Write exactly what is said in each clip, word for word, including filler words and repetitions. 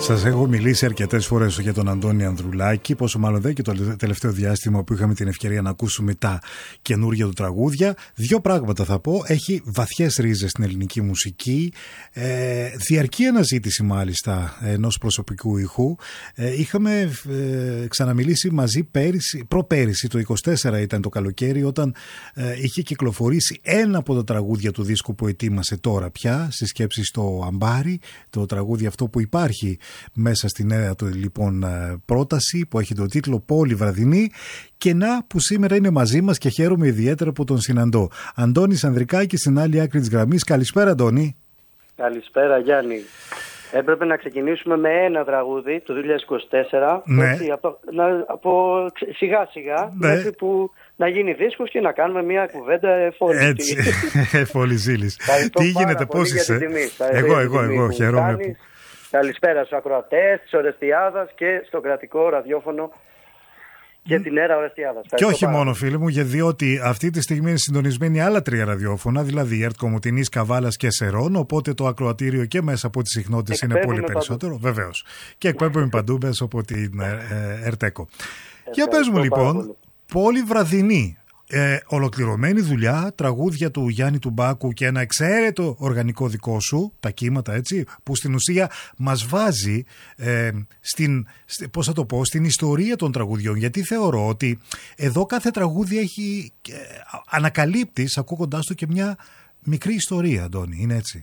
Σας έχω μιλήσει αρκετές φορές για τον Αντώνη Ανδρουλάκη, πόσο μάλλον δεν και το τελευταίο διάστημα που είχαμε την ευκαιρία να ακούσουμε τα καινούργια του τραγούδια. Δύο πράγματα θα πω. Έχει βαθιές ρίζες στην ελληνική μουσική. Ε, διαρκή αναζήτηση μάλιστα ενός προσωπικού ηχού. Ε, είχαμε ε, ξαναμιλήσει μαζί πέρυσι, προπέρυσι, το είκοσι τέσσερα ήταν το καλοκαίρι, όταν ε, είχε κυκλοφορήσει ένα από τα τραγούδια του δίσκου που ετοίμασε τώρα πια, στη σκέψη στο Αμπάρι, το τραγούδι αυτό που υπάρχει μέσα στη νέα του λοιπόν πρόταση που έχει τον τίτλο Πόλη Βραδινή, και να που σήμερα είναι μαζί μας και χαίρομαι ιδιαίτερα που τον συναντώ. Αντώνης Ανδρικάκης στην άλλη άκρη της γραμμής. Καλησπέρα, Αντώνη. Καλησπέρα, Γιάννη. Έπρεπε να ξεκινήσουμε με ένα τραγούδι το δύο χιλιάδες είκοσι τέσσερα, ναι. έτσι, από, να, από σιγά σιγά, ναι. Μέχρι που να γίνει δίσκος και να κάνουμε μια κουβέντα εφόλη. Έτσι, εφόλη ζήλης. Τι γίνεται, πώς είσαι? Εγώ, εγώ, εγώ, χαίρομαι. Που... Καλησπέρα στους ακροατές της Ορεστιάδας και στο κρατικό ραδιόφωνο και την αίρα Ορεστιάδας. Και όχι μόνο, φίλοι μου, γιατί διότι αυτή τη στιγμή είναι συντονισμένοι άλλα τρία ραδιόφωνα, δηλαδή η ΕΡΤ Κομοτηνής, Καβάλας και Σερών, οπότε το ακροατήριο και μέσα από τις συχνότητες είναι πολύ περισσότερο, βεβαίως. Και εκπέμπουμε παντού μέσα από την ΕΡΤΕΚΟ. Για παίζουμε λοιπόν Πόλη Βραδινή. Ε, ολοκληρωμένη δουλειά, τραγούδια του Γιάννη του Μπάκου και ένα εξαίρετο οργανικό δικό σου, τα κύματα, έτσι, που στην ουσία μας βάζει ε, στην, πώς θα το πω, στην ιστορία των τραγουδιών, γιατί θεωρώ ότι εδώ κάθε τραγούδι έχει, ε, ανακαλύπτεις ακούγοντάς του και μια μικρή ιστορία, Αντώνη, είναι έτσι?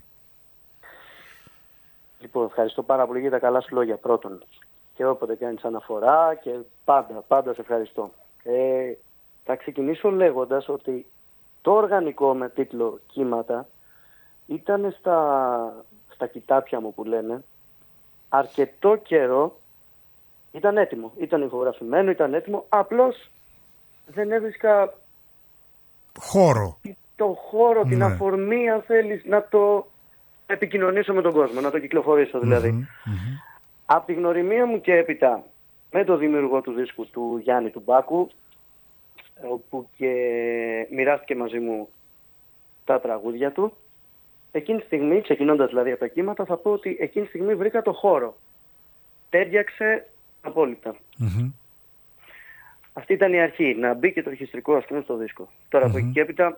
Λοιπόν, ευχαριστώ πάρα πολύ για τα καλά σου λόγια πρώτον, και όποτε κάνεις αναφορά και πάντα, πάντα σε ευχαριστώ. ε, Θα ξεκινήσω λέγοντας ότι το οργανικό με τίτλο «Κύματα» ήταν στα, στα κοιτάπια μου που λένε αρκετό καιρό, ήταν έτοιμο, ήταν ηχογραφημένο, ήταν έτοιμο, απλώς δεν έβρισκα χώρο, το χώρο, ναι. Την αφορμή, αν θέλεις, να το επικοινωνήσω με τον κόσμο, να το κυκλοφορήσω δηλαδή. Mm-hmm, mm-hmm. Από τη γνωριμία μου και έπειτα με το δημιουργό του δίσκου του Γιάννη του Μπάκου, όπου και μοιράστηκε μαζί μου τα τραγούδια του, εκείνη τη στιγμή, ξεκινώντας δηλαδή από τα κύματα, θα πω ότι εκείνη τη στιγμή βρήκα το χώρο. Τέριαξε απόλυτα. Mm-hmm. Αυτή ήταν η αρχή, να μπει και το ορχιστρικό, ας πούμε, στο δίσκο. Τώρα mm-hmm. από εκεί και έπειτα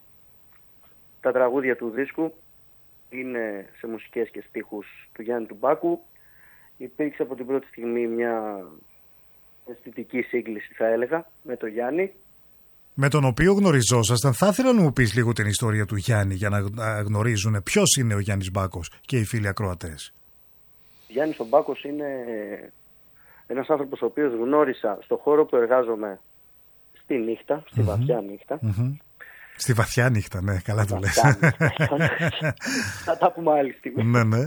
τα τραγούδια του δίσκου είναι σε μουσικές και στίχους του Γιάννη του Μπάκου. Υπήρξε από την πρώτη στιγμή μια αισθητική σύγκληση, θα έλεγα, με τον Γιάννη. Με τον οποίο γνωριζόσασταν. Θα ήθελα να μου πεις λίγο την ιστορία του Γιάννη για να γνωρίζουν ποιος είναι ο Γιάννης Μπάκος και οι φίλοι ακροατές. Γιάννης ο Μπάκος είναι ένας άνθρωπος ο οποίος γνώρισα στο χώρο που εργάζομαι στη νύχτα, στη mm-hmm. βαθιά νύχτα. Mm-hmm. Στη βαθιά νύχτα, ναι, καλά το λες. Θα τα πούμε άλλη στιγμή. Ναι, ναι.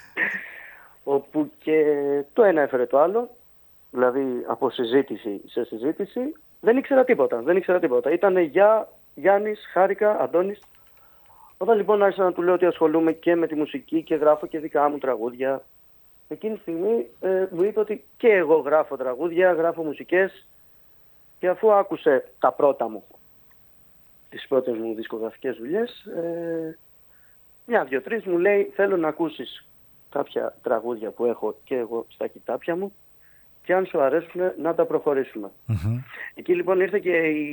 Όπου και το ένα έφερε το άλλο. Δηλαδή από συζήτηση σε συζήτηση δεν ήξερα τίποτα, δεν ήξερα τίποτα. Ήτανε για Γιάννης, χάρηκα, Αντώνης. Όταν λοιπόν άρχισα να του λέω ότι ασχολούμαι και με τη μουσική και γράφω και δικά μου τραγούδια, εκείνη τη στιγμή ε, μου είπε ότι και εγώ γράφω τραγούδια, γράφω μουσικές, και αφού άκουσε τα πρώτα μου, τις πρώτες μου δισκογραφικές δουλειές, ε, μια, δυο, τρεις μου λέει θέλω να ακούσεις κάποια τραγούδια που έχω και εγώ στα κοιτάπια μου, και αν σου αρέσουν να τα προχωρήσουμε. Mm-hmm. Εκεί λοιπόν ήρθε και η...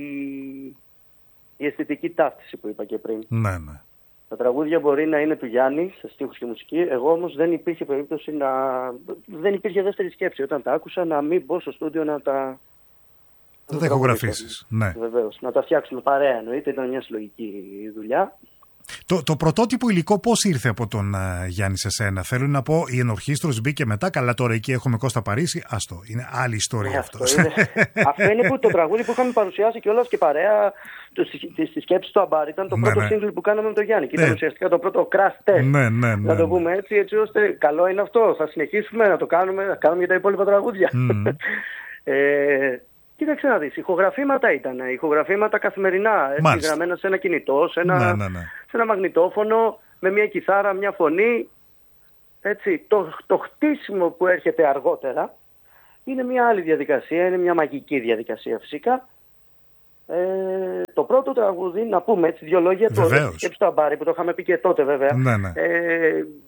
η αισθητική ταύτιση που είπα και πριν. Ναι, ναι. Τα τραγούδια μπορεί να είναι του Γιάννη σε στίχους και μουσική. Εγώ όμως δεν υπήρχε περίπτωση να... δεν υπήρχε δεύτερη σκέψη όταν τα άκουσα να μην μπω στο στούντιο να τα... Να τα ηχογραφήσεις. Ναι. Βεβαίως. Να τα φτιάξουμε παρέα, εννοείται. Ήταν μια συλλογική δουλειά. Το, το πρωτότυπο υλικό πώς ήρθε από τον uh, Γιάννη σε σένα? Θέλω να πω, η ενορχήστρωση μπήκε μετά. Καλά, τώρα εκεί έχουμε Κώστα Παρίσι. Άστο, είναι άλλη ιστορία. Ε, αυτό. Αυτό είναι, αυτό είναι που το τραγούδι που είχαμε παρουσιάσει κιόλας και παρέα στη σκέψη του Αμπάρ. Ήταν το ναι, πρώτο ναι. σύγκλι που κάναμε με τον Γιάννη. Και ναι. ήταν ουσιαστικά το πρώτο crash test. Ναι, ναι, ναι, να το πούμε έτσι, έτσι ώστε καλό είναι αυτό. Θα συνεχίσουμε να το κάνουμε, να κάνουμε για τα υπόλοιπα τραγούδια. Mm. ε, Κοίταξε να δεις, ηχογραφήματα ήταν, ηχογραφήματα καθημερινά, έτσι, γραμμένα σε ένα κινητό, σε ένα, ναι, ναι, ναι. σε ένα μαγνητόφωνο, με μια κιθάρα, μια φωνή. Έτσι. Το, το χτίσιμο που έρχεται αργότερα είναι μια άλλη διαδικασία, είναι μια μαγική διαδικασία φυσικά. Ε, το πρώτο τραγούδι, να πούμε έτσι δύο λόγια, το σκέψη του Αμπάρι που το είχαμε πει και τότε βέβαια. Ναι, ναι. Ε,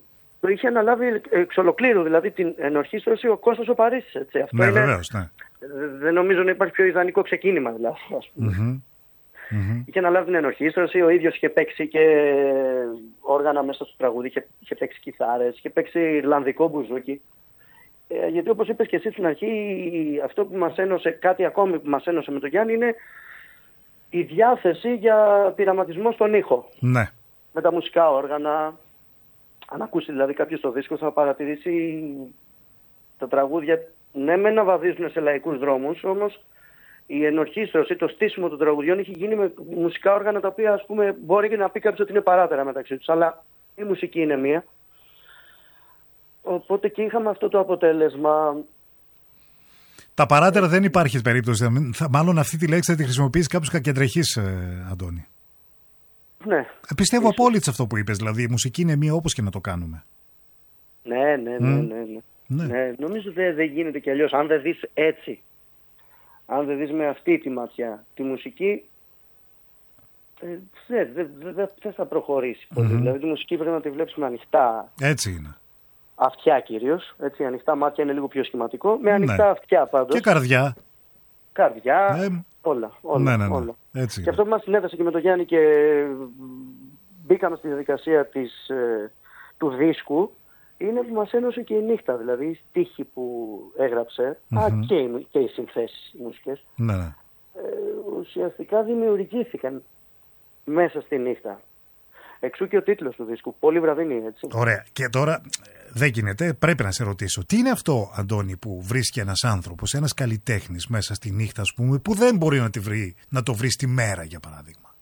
το είχε αναλάβει εξ ολοκλήρου, δηλαδή την ενορχήστρωση ο Κώστας ο Παρίσης. Έτσι. Αυτό ναι, είναι, βεβαίως, ναι. Δεν νομίζω να υπάρχει πιο ιδανικό ξεκίνημα, δηλαδή. Ας πούμε. Mm-hmm. Mm-hmm. Είχε αναλάβει την ενορχήστρωση, ο ίδιος είχε παίξει και όργανα μέσα στο τραγούδι, είχε, είχε παίξει κιθάρες, είχε παίξει ιρλανδικό μπουζούκι. Ε, γιατί όπως είπες και εσύ στην αρχή, αυτό που μας ένωσε, κάτι ακόμη που μας ένωσε με τον Γιάννη είναι η διάθεση για πειραματισμό στον ήχο. Ναι. Με τα μουσικά όργανα. Αν ακούσει δηλαδή κάποιος το δίσκο θα παρατηρήσει τα τραγούδια, ναι μεν να βαδίζουν σε λαϊκούς δρόμους, όμως η ενορχήστρωση, το στήσιμο των τραγουδιών έχει γίνει με μουσικά όργανα τα οποία, ας πούμε, μπορεί και να πει κάποιος ότι είναι παράτερα μεταξύ τους, αλλά η μουσική είναι μία. Οπότε και είχαμε αυτό το αποτέλεσμα. Τα παράτερα δεν υπάρχει περίπτωση. Μάλλον αυτή τη λέξη θα τη χρησιμοποιήσει κάποιος κακεντρεχής, ε, Αντώνη. Ναι. Πιστεύω απόλυτα αυτό που είπες. Δηλαδή η μουσική είναι μία όπως και να το κάνουμε. Ναι, ναι, ναι. Mm. ναι, ναι. ναι. ναι νομίζω δεν δε γίνεται κι αλλιώς. Αν δεν δεις έτσι, αν δεν δεις με αυτή τη ματιά τη μουσική, ε, δεν δε, δε, δε, δε θα προχωρήσει πολύ. Mm-hmm. Δηλαδή τη μουσική πρέπει να τη βλέπεις με ανοιχτά. Έτσι είναι. Αυτιά κυρίως. Έτσι, ανοιχτά μάτια είναι λίγο πιο σχηματικό. Με ανοιχτά ναι. αυτιά πάντως. Και καρδιά. Καρδιά. Ναι. Όλα. όλα, ναι, ναι, ναι. όλα. Έτσι και αυτό που μας συνέδεσε και με τον Γιάννη και μπήκαμε στη διαδικασία της, ε, του δίσκου είναι που μας ένωσε και η νύχτα. Δηλαδή οι στίχοι που έγραψε mm-hmm. α, και, οι, και οι συνθέσεις οι μουσικές ναι, ναι. Ε, ουσιαστικά δημιουργήθηκαν μέσα στη νύχτα. Εξού και ο τίτλος του δίσκου, Πολύ βραδινή, έτσι. Ωραία. Και τώρα δεν γίνεται, πρέπει να σε ρωτήσω. Τι είναι αυτό, Αντώνη, που βρίσκει ένας άνθρωπος, ένας καλλιτέχνης μέσα στη νύχτα, ας πούμε, που δεν μπορεί να, τη βρει, να το βρει στη μέρα, για παράδειγμα.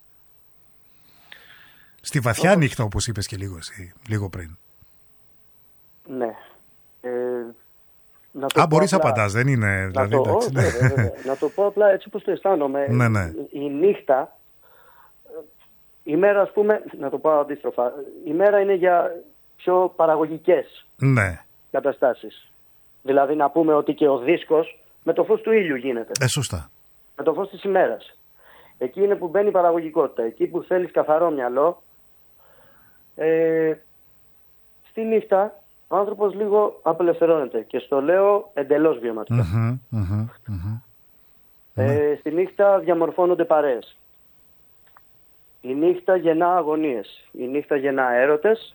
Στη βαθιά όπως... νύχτα, όπως είπες και λίγο εσύ, λίγο πριν. Ναι. Ε, να το Α, μπορείς απλά... απαντάς, δεν είναι... Να, δηλαδή, το... Oh, ναι, ναι, ναι. να το πω απλά έτσι όπως το αισθάνομαι. Ναι, ναι. Η νύχτα... Η μέρα, ας πούμε, να το πω αντίστροφα, η μέρα είναι για πιο παραγωγικές ναι. καταστάσεις. Δηλαδή να πούμε ότι και ο δίσκος με το φως του ήλιου γίνεται. Ε, σωστά. Με το φως της ημέρας. Εκεί είναι που μπαίνει η παραγωγικότητα. Εκεί που θέλεις καθαρό μυαλό. Ε, στη νύχτα ο άνθρωπος λίγο απελευθερώνεται. Και στο λέω εντελώς βιωματικά. Mm-hmm, mm-hmm, mm-hmm. Ε, στη νύχτα διαμορφώνονται παρέες. Η νύχτα γεννά αγωνίες. Η νύχτα γεννά έρωτες.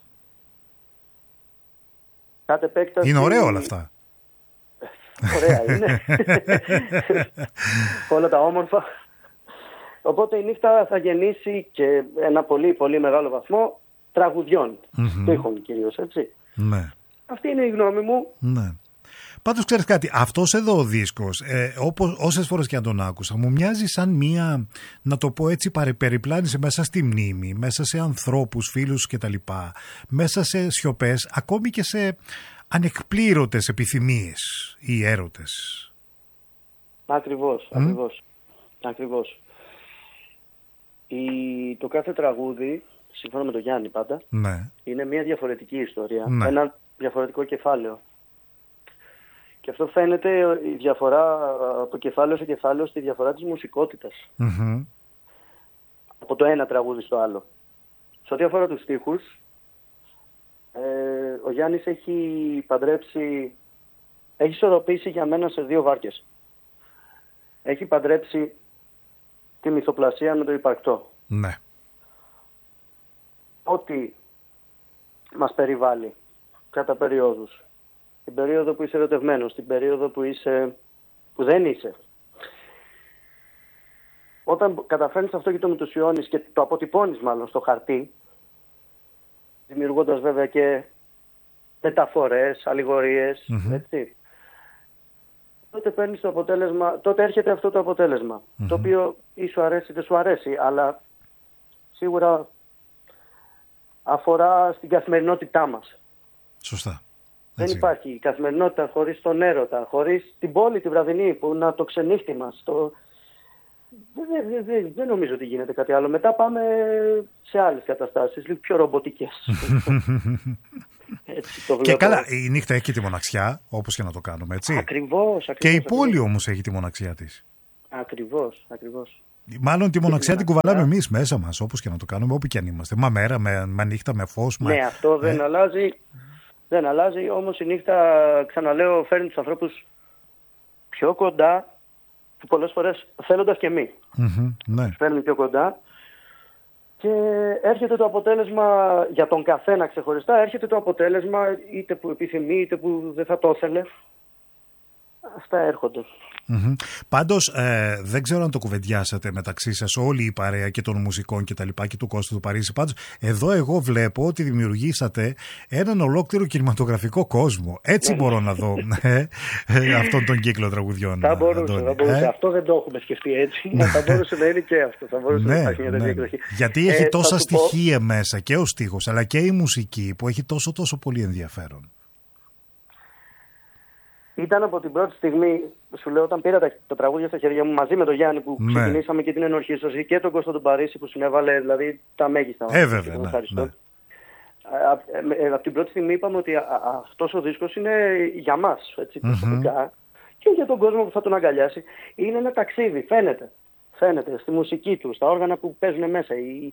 Κατ' επέκταση... Είναι ωραία όλα αυτά. Ωραία είναι. Όλα τα όμορφα. Οπότε η νύχτα θα γεννήσει και ένα πολύ πολύ μεγάλο βαθμό τραγουδιών. Mm-hmm. Τείχων κυρίως, έτσι. Ναι. Αυτή είναι η γνώμη μου. Ναι. Πάντως ξέρεις κάτι, αυτός εδώ ο δίσκος, ε, όπως, όσες φορές και αν τον άκουσα, μου μοιάζει σαν μία, να το πω έτσι, περιπλάνηση μέσα στη μνήμη, μέσα σε ανθρώπους, φίλους κτλ. Μέσα σε σιωπές, ακόμη και σε ανεκπλήρωτες επιθυμίες ή έρωτες. Ακριβώς, mm? ακριβώς. ακριβώς. Η, το κάθε τραγούδι, σύμφωνα με τον Γιάννη πάντα, ναι. είναι μια διαφορετική ιστορία, ναι. ένα διαφορετικό κεφάλαιο. Και αυτό φαίνεται η διαφορά από κεφάλαιο σε κεφάλαιο στη διαφορά της μουσικότητας. Mm-hmm. Από το ένα τραγούδι στο άλλο. Σε ό,τι αφορά τους στίχους, ε, ο Γιάννης έχει παντρέψει, έχει ισορροπήσει για μένα σε δύο βάρκες. Έχει παντρέψει τη μυθοπλασία με το υπαρκτό. Ναι. Ό,τι μας περιβάλλει κατά περιόδους. Την περίοδο που είσαι ερωτευμένος, την περίοδο που, είσαι, που δεν είσαι. Όταν καταφέρνεις αυτό και το μετουσιώνεις και το αποτυπώνεις μάλλον στο χαρτί, δημιουργώντας βέβαια και μεταφορές, αλληγορίες, mm-hmm. έτσι, τότε παίρνεις το αποτέλεσμα, τότε έρχεται αυτό το αποτέλεσμα, mm-hmm. το οποίο ή σου αρέσει ή δεν σου αρέσει, αλλά σίγουρα αφορά στην καθημερινότητά μας. Σωστά. Δεν υπάρχει η καθημερινότητα χωρίς τον έρωτα, χωρίς την πόλη τη βραδινή που να το ξενύχτη μας. Το... Δεν, δεν, δεν, δεν νομίζω ότι γίνεται κάτι άλλο. Μετά πάμε σε άλλες καταστάσεις, λίγο πιο ρομποτικές. Έτσι, το βλέπω. Και καλά, η νύχτα έχει τη μοναξιά, όπως και να το κάνουμε, έτσι. Ακριβώς, ακριβώς. Και η ακριβώς. πόλη όμως έχει τη μοναξιά της. Ακριβώς, ακριβώς. Μάλλον τη μοναξιά την κουβαλάμε εμείς μέσα μας, όπως και να το κάνουμε, όπου και αν είμαστε. Μα μέρα, με, με νύχτα, με φως. Ναι, μα... αυτό δεν ε... αλλάζει. Δεν αλλάζει, όμως η νύχτα, ξαναλέω, φέρνει τους ανθρώπους πιο κοντά, που πολλές φορές θέλοντας και μη. Mm-hmm, ναι. Φέρνει πιο κοντά και έρχεται το αποτέλεσμα για τον καθένα ξεχωριστά, έρχεται το αποτέλεσμα είτε που επιθυμεί είτε που δεν θα το ήθελε. Αυτά έρχονται. Mm-hmm. Πάντως ε, δεν ξέρω αν το κουβεντιάσατε μεταξύ σας όλη η παρέα και των μουσικών και τα λοιπά και του Κώστα του Παρίσι. Πάντως εδώ εγώ βλέπω ότι δημιουργήσατε έναν ολόκληρο κινηματογραφικό κόσμο. Έτσι μπορώ να δω ε, ε, αυτόν τον κύκλο τραγουδιών. Θα μπορούσε, θα μπορούσε. Ε? Αυτό δεν το έχουμε σκεφτεί έτσι. Θα μπορούσε να είναι και αυτό. Θα μπορούσε ναι, να υπάρχει μια τέτοια ναι. εκδοχή. Γιατί έχει ε, τόσα στοιχεία πω... μέσα και ο στίχος αλλά και η μουσική που έχει τόσο τόσο πολύ ενδιαφέρον. Ήταν από την πρώτη στιγμή, σου λέω, όταν πήρα τα, τα τραγούδια στα χέρια μου μαζί με τον Γιάννη που ναι. ξεκινήσαμε και την ενορχήστρωση και τον Κώστα του Παρίσι που συνέβαλε δηλαδή τα μέγιστα. Ε, βέβαια, ναι, ναι. Από απ την πρώτη στιγμή είπαμε ότι α, α, αυτός ο δίσκος είναι για μας, έτσι, προσωπικά, mm-hmm. και για τον κόσμο που θα τον αγκαλιάσει. Είναι ένα ταξίδι, φαίνεται. Φαίνεται στη μουσική του, στα όργανα που παίζουν μέσα. Η,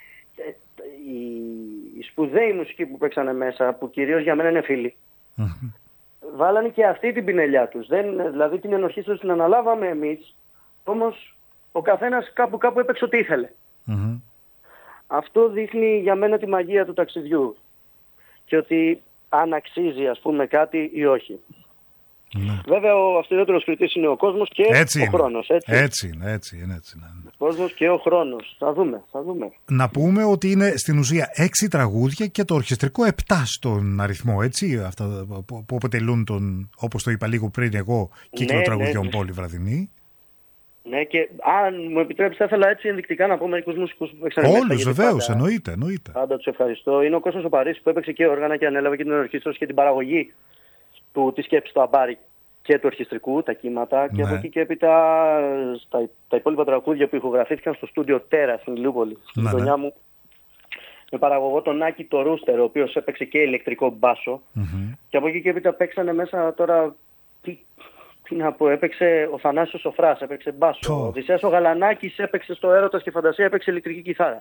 η, η σπουδαίοι μουσική που παίξανε μέσα, που κυρίως για μένα είναι φίλοι. Mm-hmm. Βάλανε και αυτή την πινελιά τους. Δεν, δηλαδή την ενορχήστρωση την αναλάβαμε εμείς, όμως ο καθένας κάπου κάπου έπαιξε ό,τι ήθελε. Mm-hmm. Αυτό δείχνει για μένα τη μαγεία του ταξιδιού και ότι αν αξίζει ας πούμε κάτι ή όχι. Mm-hmm. Βέβαια ο αυστηρότερος κριτής είναι ο κόσμος και έτσι ο είναι. χρόνος. Έτσι. Έτσι είναι, έτσι είναι, έτσι είναι. Ο κόσμος και ο χρόνος. Θα δούμε, θα δούμε. Να πούμε ότι είναι στην ουσία έξι τραγούδια και το ορχιστρικό επτά στον αριθμό, έτσι, αυτά που αποτελούν τον, όπως το είπα λίγο πριν εγώ, κύκλο ναι, τραγουδιών ναι, ναι. Πόλη Βραδινή. Ναι, και αν μου επιτρέψει, θα ήθελα έτσι ενδεικτικά να πω μερικούς μουσικούς που παίξαν. Όλους, βεβαίως, εννοείται, εννοείται. Πάντα τους ευχαριστώ. Είναι ο Κώστας ο Παρίσι που έπαιξε και όργανα και ανέλαβε και την ορχήστρωση και την παραγωγή του, τη σκέψη του αμπάρι και του ορχιστρικού, τα κύματα. Ναι. Και από εκεί και έπειτα στα, τα υπόλοιπα τραγούδια που ηχογραφήθηκαν στο στούντιο Τέρα στην Ηλιούπολη, στην ναι, γειτονιά ναι. μου, με παραγωγό τον Άκη το Ρούστερο, ο οποίος έπαιξε και ηλεκτρικό μπάσο. Mm-hmm. Και από εκεί και έπειτα παίξανε μέσα τώρα. Τι, Τι να πω, έπαιξε ο Θανάσιος Σοφράς, έπαιξε μπάσο. Oh. Ο Οδυσσέας ο Γαλανάκης έπαιξε στο Έρωτας και Φαντασία, έπαιξε ηλεκτρική κιθάρα.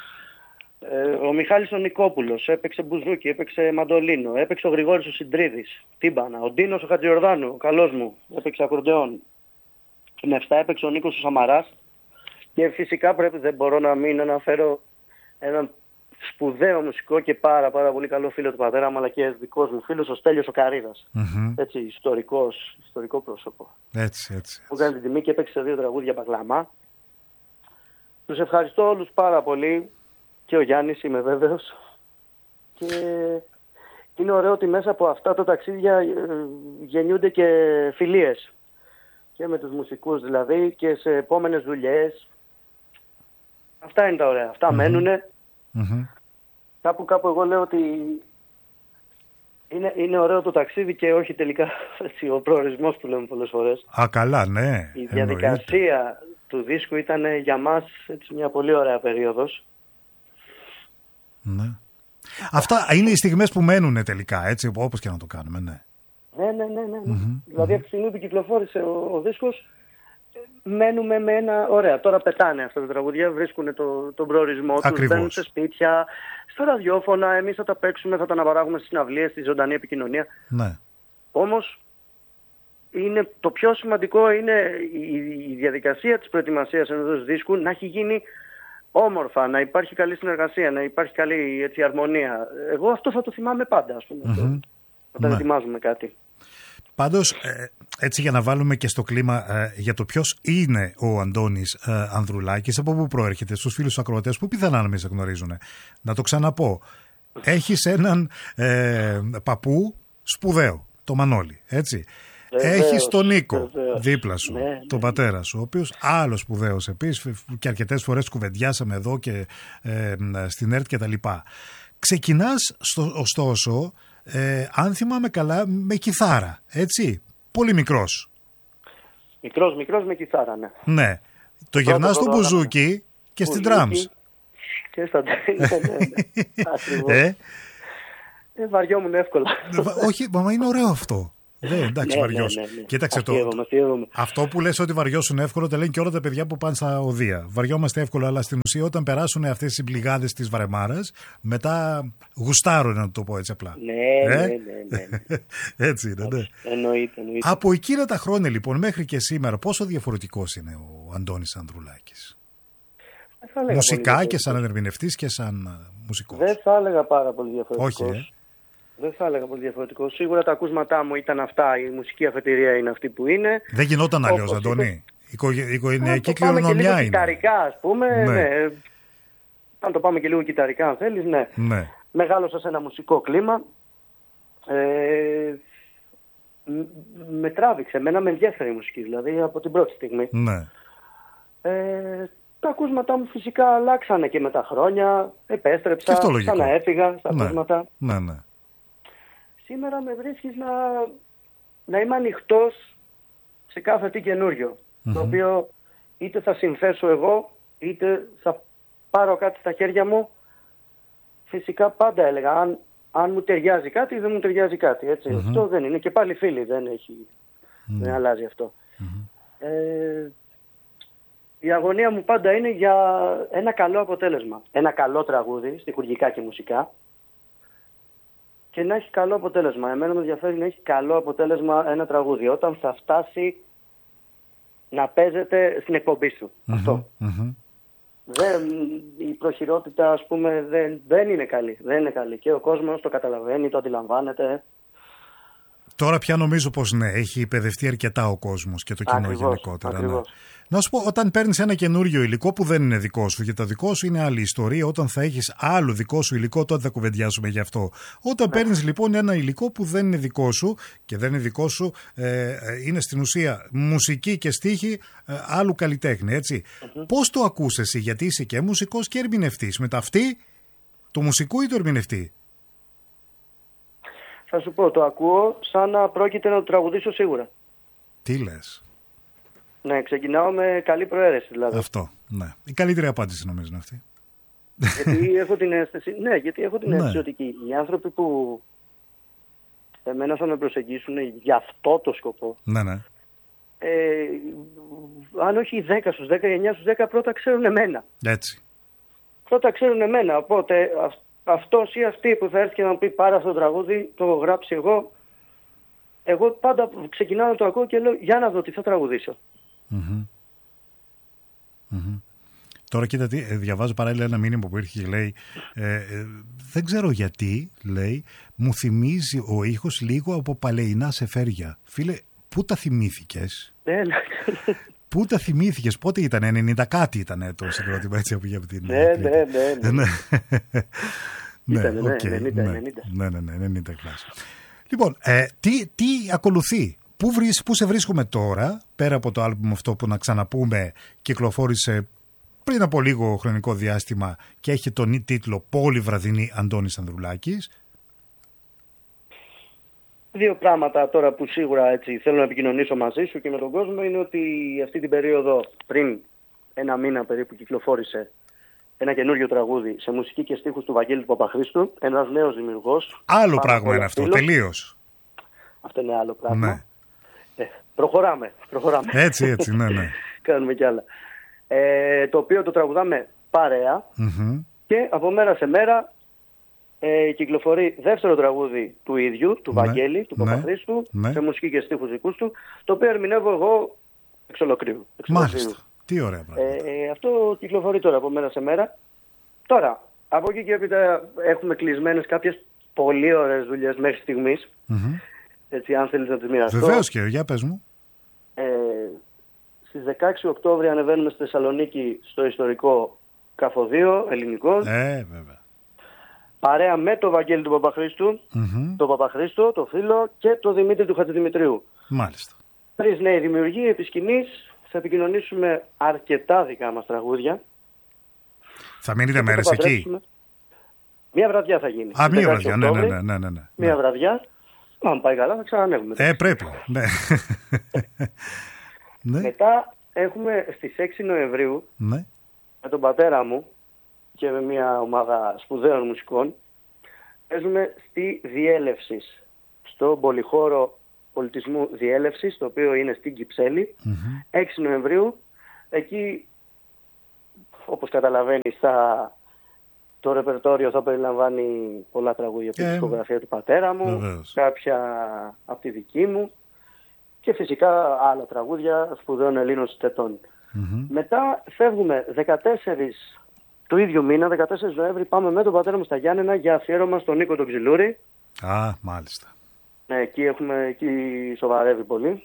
Ε, ο Μιχάλης ο Νικόπουλος έπαιξε μπουζούκι, έπαιξε μαντολίνο. Έπαιξε ο Γρηγόρης ο Συντρίδης, τύμπανα. Ο Ντίνος ο Χατζιορδάνου, ο καλός μου, έπαιξε ακορντεόν. Στην Ευστά έπαιξε ο Νίκος ο Σαμαράς. Και φυσικά πρέπει, δεν μπορώ να μην αναφέρω έναν σπουδαίο μουσικό και πάρα πάρα πολύ καλό φίλο του πατέρα μου, αλλά και δικός μου φίλος, ο Στέλιος ο Καρίδας. Mm-hmm. Έτσι, ιστορικός, ιστορικό πρόσωπο. Έτσι, έτσι. Που έκανε την τιμή και έπαιξε δύο τραγούδια παγκλαμά. Τους ευχαριστώ όλους πάρα πολύ και ο Γιάννης είμαι βέβαιος. Και είναι ωραίο ότι μέσα από αυτά τα ταξίδια γεννιούνται και φιλίες. Και με τους μουσικούς δηλαδή και σε επόμενες δουλειές. Αυτά είναι τα ωραία. Αυτά mm-hmm. μένουνε. Mm-hmm. Κάπου κάπου εγώ λέω ότι είναι, είναι ωραίο το ταξίδι και όχι τελικά έτσι, ο προορισμός που λέμε πολλές φορές. Α, καλά, ναι. Η διαδικασία εννοείται. Του δίσκου ήταν για μας έτσι, μια πολύ ωραία περίοδος. Ναι. Αυτά είναι οι στιγμές που μένουν τελικά, έτσι, όπως και να το κάνουμε, ναι. Ναι, ναι, ναι. ναι. Mm-hmm. Δηλαδή από τη στιγμή που κυκλοφόρησε ο, ο δίσκος, μένουμε με ένα... Ωραία, τώρα πετάνε αυτά τα τραγουδιά, βρίσκουν το, τον προορισμό τους, μπαίνουν σε σπίτια, στα ραδιόφωνα, εμείς θα τα παίξουμε, θα τα αναπαράγουμε στις συναυλίες, στη ζωντανή επικοινωνία. Ναι. Όμως, είναι, το πιο σημαντικό είναι η, η διαδικασία της προετοιμασίας ενός δίσκου να έχει γίνει όμορφα, να υπάρχει καλή συνεργασία, να υπάρχει καλή έτσι, αρμονία. Εγώ αυτό θα το θυμάμαι πάντα, ας πούμε, mm-hmm. όταν ναι. ετοιμάζουμε κάτι. Πάντως, έτσι για να βάλουμε και στο κλίμα για το ποιος είναι ο Αντώνης Ανδρουλάκης, από πού προέρχεται, στους φίλους τους ακροατές που πιθανά να μην σε γνωρίζουν. Να το ξαναπώ, έχεις έναν ε, παππού σπουδαίο, το Μανώλη, έτσι. Βεβαίως, έχεις τον Νίκο βεβαίως. Δίπλα σου, ναι, ναι. τον πατέρα σου, ο οποίος άλλος σπουδαίος επίσης και αρκετές φορές κουβεντιάσαμε εδώ και ε, στην ΕΡΤ και τα λοιπά. Ξεκινάς στο, ωστόσο... Ε, αν θυμάμαι καλά, με κιθάρα, έτσι, πολύ μικρός. Μικρός, μικρός με κιθάρα, ναι. Ναι, το γυρνάς στο μπουζούκι και στην τράμς. Και στα τράμς, ναι, ναι. Ακριβώς. Ε? Ε, βαριόμουν εύκολα. Όχι, μα είναι ωραίο αυτό. Δεν, εντάξει, Ναι, βαριώσουν. ναι, ναι, ναι. Κοίταξε το. Αστείευομαι, αστείευομαι. Αυτό που λες ότι βαριώσουν εύκολο, τα λένε και όλα τα παιδιά που πάνε στα οδεία. Βαριόμαστε εύκολο, αλλά στην ουσία όταν περάσουν αυτές οι πληγάδες της βαρεμάρας, μετά γουστάρουν, να το πω έτσι απλά. Ναι, ε? ναι, ναι, ναι. Έτσι είναι, ναι. Εννοείται, εννοείται. Από εκείνα τα χρόνια λοιπόν μέχρι και σήμερα, πόσο διαφορετικός είναι ο Αντώνης Ανδρουλάκης? Μουσικά και σαν ερμηνευτής και σαν μουσικός. Δεν θα έλεγα πάρα πολύ διαφορετικός. Όχι, ε. Δεν θα έλεγα πολύ διαφορετικό. Σίγουρα τα ακούσματά μου ήταν αυτά. Η μουσική αφετηρία είναι αυτή που είναι. Δεν γινόταν αλλιώς, Αντώνη. Η οικογε... οικογενειακή κληρονομιά είναι. Κιταρικά, ας πούμε. Ναι. Ναι. Αν το πάμε και λίγο κιταρικά, αν θέλεις, ναι. Ναι. Μεγάλωσα σε ένα μουσικό κλίμα. Ε, με τράβηξε. Εμένα με ενδιαφέρει η μουσική, δηλαδή από την πρώτη στιγμή. Ναι. Ε, τα ακούσματά μου φυσικά αλλάξανε και με τα χρόνια. Επέστρεψα, ξαναέφυγα στα ναι. ακούσματα. Ναι, ναι. Σήμερα με βρίσκεις να, να είμαι ανοιχτός σε κάθε τι καινούριο. Mm-hmm. Το οποίο είτε θα συνθέσω εγώ, είτε θα πάρω κάτι στα χέρια μου. Φυσικά πάντα έλεγα, αν, αν μου ταιριάζει κάτι, δεν μου ταιριάζει κάτι. Έτσι. Mm-hmm. Αυτό δεν είναι. Και πάλι φίλοι, δεν, έχει, mm-hmm. δεν αλλάζει αυτό. Mm-hmm. Ε, η αγωνία μου πάντα είναι για ένα καλό αποτέλεσμα. Ένα καλό τραγούδι, στιχουργικά και μουσικά. Και να έχει καλό αποτέλεσμα. Εμένα με ενδιαφέρει να έχει καλό αποτέλεσμα ένα τραγούδι. Όταν θα φτάσει να παίζεται στην εκπομπή σου. Mm-hmm, αυτό. Mm-hmm. Δεν, η προχειρότητα, ας πούμε, δεν, δεν είναι καλή. Δεν είναι καλή. Και ο κόσμος το καταλαβαίνει, το αντιλαμβάνεται. Τώρα πια νομίζω πως ναι, έχει εκπαιδευτεί αρκετά ο κόσμος και το κοινό ακριβώς, γενικότερα. Ναι. Να σου πω, όταν παίρνεις ένα καινούριο υλικό που δεν είναι δικό σου, γιατί το δικό σου είναι άλλη ιστορία, όταν θα έχεις άλλο δικό σου υλικό, τότε θα κουβεντιάσουμε γι' αυτό. Όταν ναι. παίρνεις λοιπόν ένα υλικό που δεν είναι δικό σου και δεν είναι δικό σου, ε, είναι στην ουσία μουσική και στίχη ε, άλλου καλλιτέχνη, έτσι. Mm-hmm. Πώς το ακούς εσύ, γιατί είσαι και μουσικός και ερμηνευτής, με ταυτή του μουσικού ή του ερμηνευτή? Θα σου πω, το ακούω σαν να πρόκειται να το τραγουδήσω σίγουρα. Τι λες? Ναι, ξεκινάω με καλή προαίρεση δηλαδή. Αυτό, ναι. Η καλύτερη απάντηση νομίζω είναι αυτή. Γιατί έχω την αίσθηση, ναι, γιατί έχω την αίσθηση ναι. ότι οι άνθρωποι που εμένα θα με προσεγγίσουν για αυτό το σκοπό. Ναι, ναι. Ε, αν όχι οι δέκα στους δέκα, οι εννιά στους δέκα πρώτα ξέρουν εμένα. Έτσι. Πρώτα ξέρουν εμένα, οπότε αυτός ή αυτή που θα έρθει και να μου πει πάρε αυτό το τραγούδι, το έχω γράψει εγώ. Εγώ πάντα ξεκινάω να το ακούω και λέω για να δω τι θα τραγουδήσω. Mm-hmm. Mm-hmm. Τώρα κοίτα τι, διαβάζω παράλληλα ένα μήνυμα που ήρθε και λέει ε, ε, δεν ξέρω γιατί, λέει, μου θυμίζει ο ήχος λίγο από παλαιινά σεφέρια. Φίλε, πού τα θυμήθηκες? Πού τα θυμήθηκες, πότε ήταν, ενενήντα κάτι ήταν το συγκρότημα έτσι από την... Ναι, ναι, ναι, ναι. Ναι, Ήτανε, ναι, okay, ενενήντα, ναι, ενενήντα. ναι, ναι, ναι, ενενήντα κλάση. Λοιπόν, ε, τι, τι ακολουθεί, πού, βρεις, πού σε βρίσκουμε τώρα, πέρα από το άλμπουμ αυτό που να ξαναπούμε κυκλοφόρησε πριν από λίγο χρονικό διάστημα και έχει τον τίτλο «Πόλη βραδινή Αντώνης Ανδρουλάκης». Δύο πράγματα τώρα που σίγουρα έτσι θέλω να επικοινωνήσω μαζί σου και με τον κόσμο είναι ότι αυτή την περίοδο πριν ένα μήνα περίπου κυκλοφόρησε ένα καινούριο τραγούδι σε μουσική και στίχους του Βαγγέλη του Παπαχρήστου, ένας νέος δημιουργός. Άλλο πράγμα είναι αυτό, φίλος. Τελείως. Αυτό είναι άλλο πράγμα. Ναι. Ε, προχωράμε, προχωράμε. Έτσι, έτσι, ναι, ναι. Κάνουμε κι άλλα. Ε, το οποίο το τραγουδάμε παρέα mm-hmm. και από μέρα σε μέρα ε, κυκλοφορεί δεύτερο τραγούδι του ίδιου, του ναι. Βαγγέλη, του Παπαχρήστου, ναι. σε μουσική και στίχους δικούς του, το οποίο ερμηνεύω εγώ εξ ολοκλήρου. Μάλιστα. Τι ωραία πράγματα. Ε, αυτό κυκλοφορεί τώρα από μέρα σε μέρα. Τώρα, από εκεί και έπειτα έχουμε κλεισμένες κάποιες πολύ ωραίες δουλειές μέχρι στιγμής. Mm-hmm. Έτσι, αν θέλεις να τις μοιραστώ. Βεβαίως και, για πες μου. Ε, στις δεκαέξι Οκτώβρη ανεβαίνουμε στη Θεσσαλονίκη στο ιστορικό Καφοδείο, ελληνικό. Ε, βέβαια. Παρέα με το Βαγγέλη του Παπαχρήστου, mm-hmm. τον Παπαχρήστο, το φίλο και το Δημήτρη του Χατζηδημητρίου. Μάλιστα. Τρεις νέοι δημιουργοί επί σκηνής. Θα επικοινωνήσουμε αρκετά δικά μας τραγούδια. Θα μείνετε μέρες εκεί? Μία βραδιά θα γίνει. Α, μία βραδιά, ναι, ναι, ναι, ναι, ναι. Μία βραδιά. Αν πάει καλά θα ξανανεύουμε. Ε, πρέπει. Ναι. Μετά έχουμε στις έξι Νοεμβρίου ναι. με τον πατέρα μου και με μια ομάδα σπουδαίων μουσικών παίζουμε στη Διέλευσης, στο πολυχώρο Πολιτισμού Διέλευσης, το οποίο είναι στην Κυψέλη, mm-hmm. έξι Νοεμβρίου. Εκεί, όπως καταλαβαίνεις, θα, το ρεπερτόριο θα περιλαμβάνει πολλά τραγούδια από τη δισκογραφία του πατέρα μου, Βεβαίως. κάποια από τη δική μου και φυσικά άλλα τραγούδια σπουδαίων Ελλήνων συνθετών. Mm-hmm. Μετά φεύγουμε δεκατέσσερις του ίδιου μήνα, δεκατέσσερις Νοέμβρη, πάμε με τον πατέρα μου στα Γιάννενα για αφιέρωμα στον Νίκο τον Ξυλούρη. Α, μάλιστα. Ναι, εκεί, έχουμε, εκεί σοβαρεύει πολύ.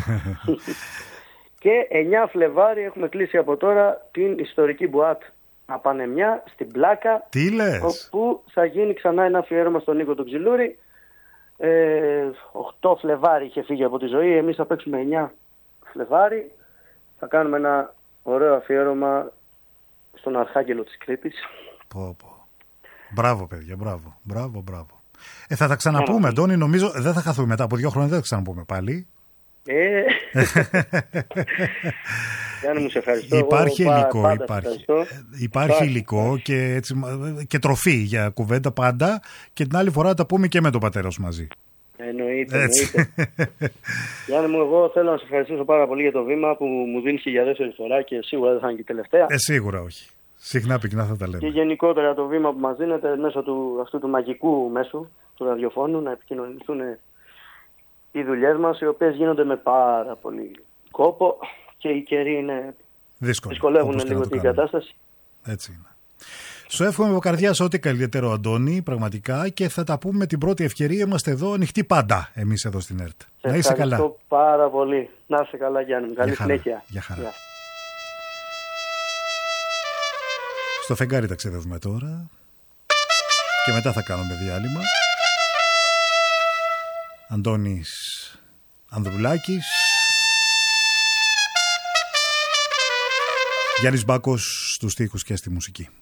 Και εννιά Φλεβάρι έχουμε κλείσει από τώρα την ιστορική Μπουάτ Απανεμιά στην Πλάκα. Τι λες? Όπου θα γίνει ξανά ένα αφιέρωμα στον Νίκο τον Ξυλούρη. Ε, οκτώ Φλεβάρι είχε φύγει από τη ζωή, εμείς θα παίξουμε εννιά Φλεβάρι. Θα κάνουμε ένα ωραίο αφιέρωμα στον Αρχάγγελο της Κρήτης. Πω, πω. Μπράβο παιδιά, μπράβο, μπράβο, μπράβο. Ε, θα τα ξαναπούμε, Αντώνη, νομίζω δεν θα χαθούμε μετά από δύο χρόνια, δεν θα ξαναπούμε πάλι. Ε, Γιάννη μου, σε ευχαριστώ. Υπάρχει Εγώ, υλικό, πάντα υπάρχει, υπάρχει υλικό και, έτσι, και τροφή για κουβέντα πάντα και την άλλη φορά θα τα πούμε και με τον πατέρα σου μαζί. Εννοείται, εννοείται. Γιάννη μου, εγώ θέλω να σε ευχαριστήσω πάρα πολύ για το βήμα που μου δίνεις και για δεύτερη φορά και σίγουρα δεν θα είναι και τελευταία. Ε, σίγουρα όχι. Συχνά πυκνά θα τα λέμε. Και γενικότερα το βήμα που μας δίνεται μέσω του, αυτού του μαγικού μέσου του ραδιοφώνου να επικοινωνηθούν οι δουλειές μας, οι οποίες γίνονται με πάρα πολύ κόπο και οι καιροί είναι δύσκολοι. Δυσκολεύουν λίγο την κατάσταση. Έτσι είναι. Σου εύχομαι από καρδιάς ό,τι καλύτερο, Αντώνη, πραγματικά, και θα τα πούμε την πρώτη ευκαιρία. Είμαστε εδώ ανοιχτοί πάντα εμείς εδώ στην ΕΡΤ. Να είσαι καλά. Ευχαριστώ πάρα πολύ. Να είσαι καλά, Γιάννη μου. Καλή συνέχεια. Γεια χαρά. Γεια. Στο φεγγάρι ταξιδεύουμε τώρα και μετά θα κάνουμε διάλειμμα. Αντώνης Ανδρουλάκης, Γιάννης Μπάκος στους στίχους και στη μουσική.